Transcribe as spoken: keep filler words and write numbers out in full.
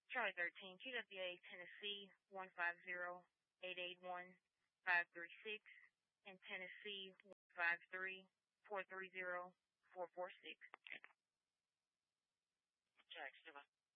Charlie thirteen, Q W A, Tennessee, one five zero, eight eight one, five three six, and Tennessee, one five three, four three zero, four four six. Jack, Steve.